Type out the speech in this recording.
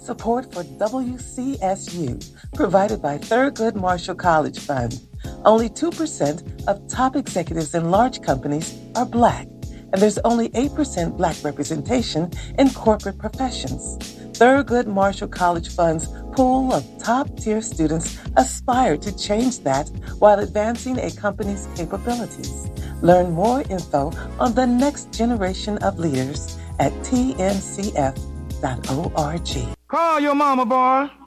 Support for WCSU, provided by Thurgood Marshall College Fund. Only 2% of top executives in large companies are Black, and there's only 8% Black representation in corporate professions. Thurgood Marshall College Fund's pool of top-tier students aspire to change that while advancing a company's capabilities. Learn more info on the next generation of leaders at tncf.org. Call your mama, boy.